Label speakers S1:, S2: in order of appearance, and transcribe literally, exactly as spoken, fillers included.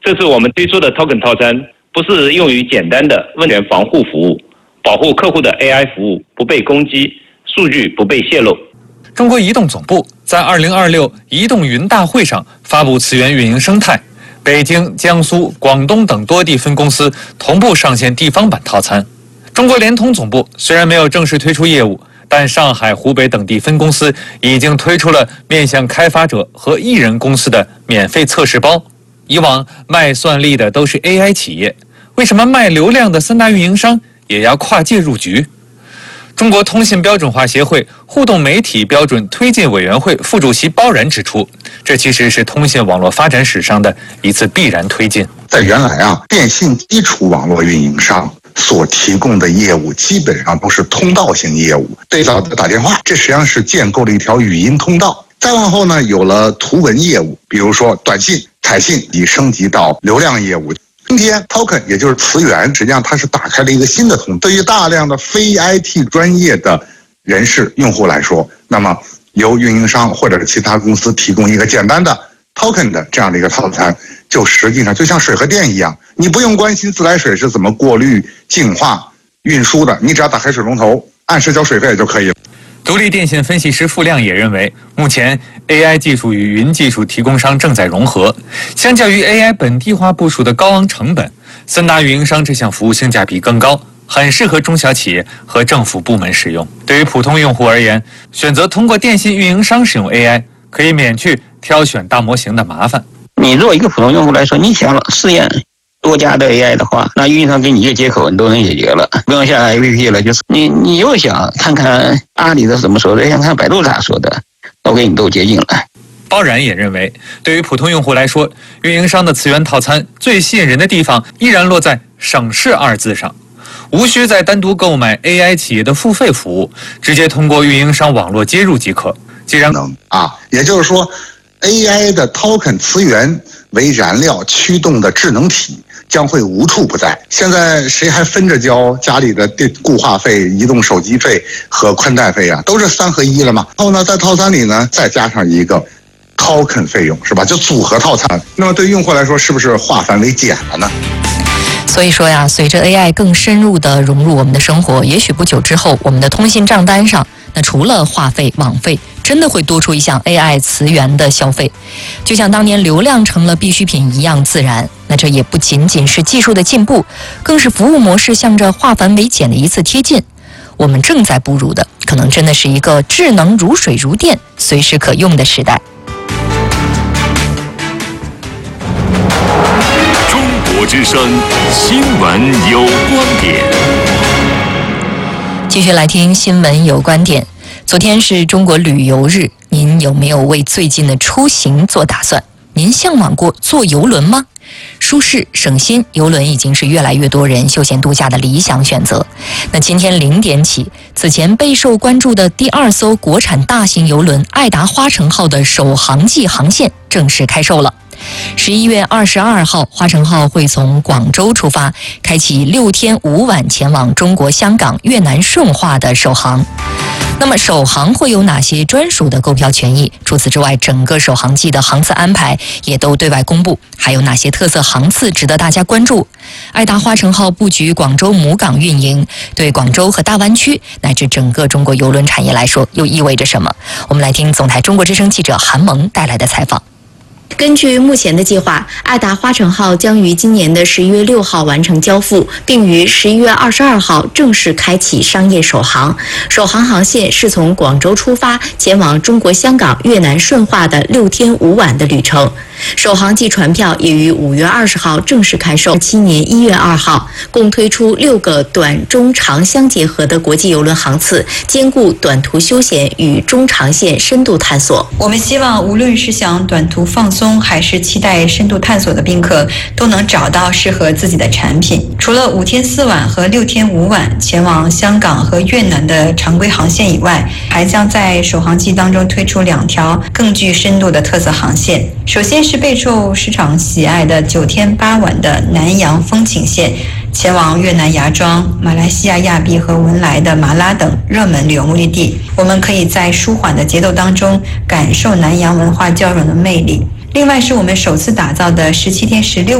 S1: 这次我们推出的 Token 套餐不是用于简单的问权防护服务，保护客户的 A I 服务不被攻击，数据不被泄露。
S2: 中国移动总部在二零二六移动云大会上发布磁源运营生态，北京、江苏、广东等多地分公司同步上线地方版套餐。中国联通总部虽然没有正式推出业务，但上海、湖北等地分公司已经推出了面向开发者和艺人公司的免费测试包。以往卖算力的都是 A I 企业，为什么卖流量的三大运营商也要跨界入局？中国通信标准化协会互动媒体标准推进委员会副主席包然指出，这其实是通信网络发展史上的一次必然推进。
S3: 在原来啊，电信基础网络运营商所提供的业务基本上都是通道型业务，对到打电话，这实际上是建构了一条语音通道。再往后呢，有了图文业务，比如说短信、彩信，已升级到流量业务。今天 Token 也就是磁源，实际上它是打开了一个新的通道。对于大量的非 I T 专业的人士用户来说，那么由运营商或者是其他公司提供一个简单的 Token 的这样的一个套餐，就实际上就像水和电一样，你不用关心自来水是怎么过滤、净化、运输的，你只要打开水龙头，按时交水费就可以了。
S2: 独立电信分析师付亮也认为，目前 A I 技术与云技术提供商正在融合，相较于 A I 本地化部署的高昂成本，三大运营商这项服务性价比更高，很适合中小企业和政府部门使用。对于普通用户而言，选择通过电信运营商使用 A I， 可以免去挑选大模型的麻烦。
S4: 你作为一个普通用户来说，你想试验多家的 A I 的话，那运营商给你一个接口，你都能解决了，不用下 A P P 了。就是你，你又想看看阿里的怎么说的，想看百度咋说的，都给你都接近了。
S2: 包然也认为，对于普通用户来说，运营商的磁源套餐最吸引人的地方依然落在省事二字上，无需再单独购买 A I 企业的付费服务，直接通过运营商网络接入即可。既然
S3: 能啊，也就是说 A I 的 Token 磁源为燃料驱动的智能体将会无处不在。现在谁还分着交家里的电固话费、移动手机费和宽带费啊？都是三合一了嘛。然后呢，在套餐里呢再加上一个 Token 费用，是吧？就组合套餐。那么对用户来说，是不是化繁为简了呢？
S5: 所以说呀，随着 A I 更深入地融入我们的生活，也许不久之后，我们的通信账单上，那除了话费、网费，真的会多出一项 A I 磁源的消费，就像当年流量成了必需品一样自然。那这也不仅仅是技术的进步，更是服务模式向着化繁为简的一次贴近。我们正在步入的，可能真的是一个智能如水如电、随时可用的时代。
S6: 中国之声新闻有观点。
S5: 继续来听新闻有观点。昨天是中国旅游日，您有没有为最近的出行做打算？您向往过坐邮轮吗？舒适省心，邮轮已经是越来越多人休闲度假的理想选择。那今天零点起，此前备受关注的第二艘国产大型邮轮爱达花城号的首航季航线正式开售了。十一月二十二号，花城号会从广州出发，开启六天五晚前往中国香港、越南顺化的首航。那么首航会有哪些专属的购票权益？除此之外，整个首航季的航次安排也都对外公布，还有哪些特色航次值得大家关注？爱达花城号布局广州母港运营，对广州和大湾区乃至整个中国邮轮产业来说又意味着什么？我们来听总台中国之声记者韩萌带来的采访。
S7: 根据目前的计划，爱达花城号将于今年的十一月六号完成交付，并于十一月二十二号正式开启商业首航。首航航线是从广州出发，前往中国香港、越南顺化的六天五晚的旅程。首航季船票也于五月二十号正式开售，七年一月二号共推出六个短、中、长相结合的国际邮轮航次，兼顾短途休闲与中长线深度探索。
S8: 我们希望无论是想短途放松，还是期待深度探索的宾客，都能找到适合自己的产品。除了五天四晚和六天五晚前往香港和越南的常规航线以外，还将在首航季当中推出两条更具深度的特色航线。首先是备受市场喜爱的九天八晚的南洋风情线，前往越南芽庄、马来西亚亚庇和文莱的马拉等热门旅游目的地。我们可以在舒缓的节奏当中感受南洋文化交融的魅力。另外是我们首次打造的十七天十六